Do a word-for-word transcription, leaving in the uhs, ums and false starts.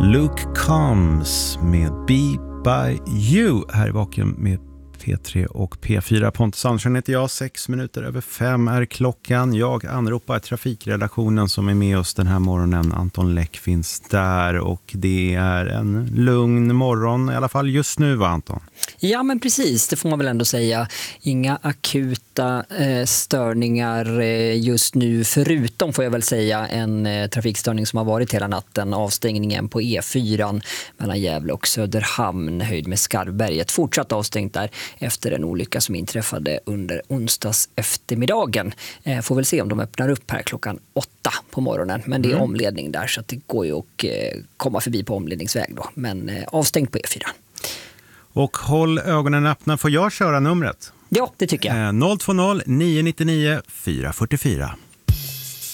Luke Combs med Be By You här i Vaken med P tre och P fyra. Pontus Andersson heter jag, sex minuter över fem är klockan. Jag anropar trafikredaktionen som är med oss den här morgonen. Anton Läck finns där och det är en lugn morgon, i alla fall just nu, va Anton? Ja, men precis, det får man väl ändå säga. Inga akuta eh, störningar eh, just nu, förutom får jag väl säga en eh, trafikstörning som har varit hela natten. Avstängningen på E fyra mellan Gävle och Söderhamn, höjd med Skarvberget. Fortsatt avstängt där efter en olycka som inträffade under onsdags eftermiddagen. Eh, får väl se om de öppnar upp här klockan åtta på morgonen. Men det är mm. omledning där, så att det går ju att eh, komma förbi på omledningsväg då. Men eh, avstängt på E fyra. Och håll ögonen öppna, får jag köra numret? Ja, det tycker jag. Eh, noll två noll nio nio nio fyra fyra fyra.